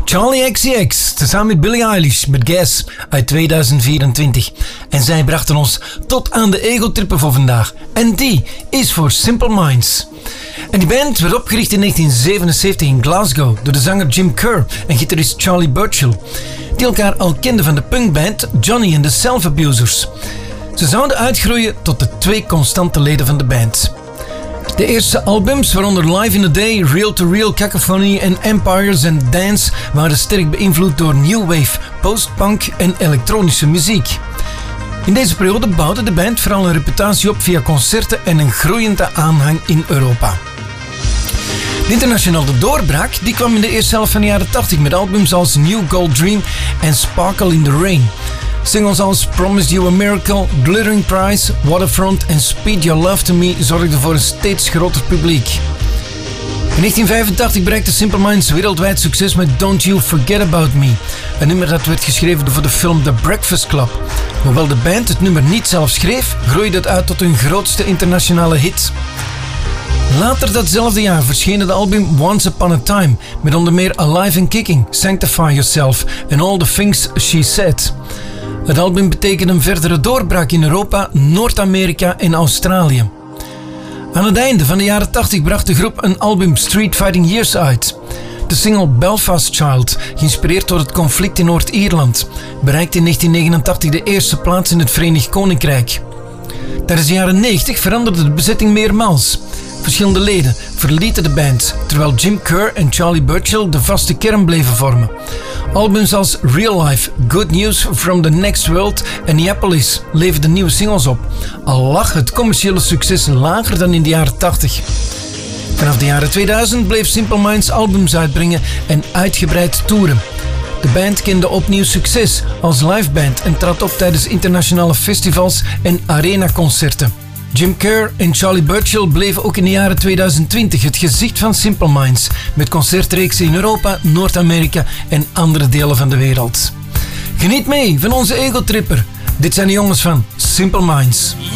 Charli XCX, tezamen met Billie Eilish met Guess uit 2024. En zij brachten ons tot aan de ego-trippen voor vandaag. En die is voor Simple Minds. En die band werd opgericht in 1977 in Glasgow door de zanger Jim Kerr en gitarist Charlie Burchill, die elkaar al kenden van de punkband Johnny and the Self-Abusers. Ze zouden uitgroeien tot de 2 constante leden van de band. De eerste albums, waaronder Live in the Day, Real to Real, Cacophony en Empires and Dance, waren sterk beïnvloed door new wave, post-punk en elektronische muziek. In deze periode bouwde de band vooral een reputatie op via concerten en een groeiende aanhang in Europa. De internationale doorbraak die kwam in de eerste helft van de jaren 80 met albums als New Gold Dream en Sparkle in the Rain. Singles als Promised You a Miracle, Glittering Prize, Waterfront en Speed Your Love to Me zorgden voor een steeds groter publiek. In 1985 bereikte Simple Minds wereldwijd succes met Don't You Forget About Me, een nummer dat werd geschreven voor de film The Breakfast Club. Hoewel de band het nummer niet zelf schreef, groeide het uit tot hun grootste internationale hit. Later datzelfde jaar verscheen het album Once Upon a Time, met onder meer Alive and Kicking, Sanctify Yourself en All the Things She Said. Het album betekende een verdere doorbraak in Europa, Noord-Amerika en Australië. Aan het einde van de jaren 80 bracht de groep een album Street Fighting Years uit. De single Belfast Child, geïnspireerd door het conflict in Noord-Ierland, bereikte in 1989 de eerste plaats in het Verenigd Koninkrijk. Tijdens de jaren 90 veranderde de bezetting meermaals. Verschillende leden verlieten de band, terwijl Jim Kerr en Charlie Burchill de vaste kern bleven vormen. Albums als Real Life, Good News from the Next World en Neapolis leverden nieuwe singles op, al lag het commerciële succes lager dan in de jaren 80. Vanaf de jaren 2000 bleef Simple Minds albums uitbrengen en uitgebreid toeren. De band kende opnieuw succes als liveband en trad op tijdens internationale festivals en arenaconcerten. Jim Kerr en Charlie Burchill bleven ook in de jaren 2020 het gezicht van Simple Minds, met concertreeksen in Europa, Noord-Amerika en andere delen van de wereld. Geniet mee van onze ego-tripper. Dit zijn de jongens van Simple Minds.